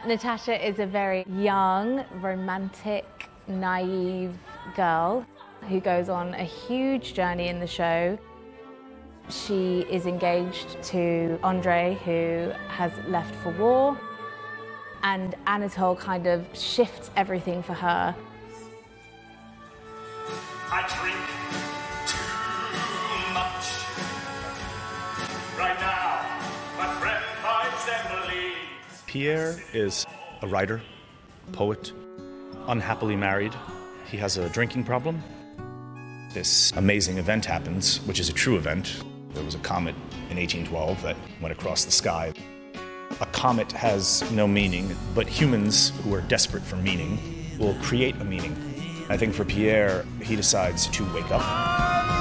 Natasha is a very young, romantic, naive girl who goes on a huge journey in the show. She is engaged to Andre, who has left for war, and Anatole kind of shifts everything for her. I drink too much. Right now, my friend finds Emily. Pierre is a writer, poet, unhappily married. He has a drinking problem. This amazing event happens, which is a true event. There was a comet in 1812 that went across the sky. A comet has no meaning, but humans who are desperate for meaning will create a meaning. I think for Pierre, he decides to wake up.